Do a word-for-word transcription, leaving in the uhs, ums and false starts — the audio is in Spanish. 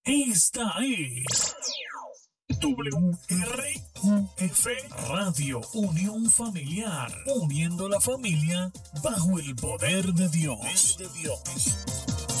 Esta es W R U F Radio, Unión Familiar, uniendo la familia bajo el poder de Dios. De Dios.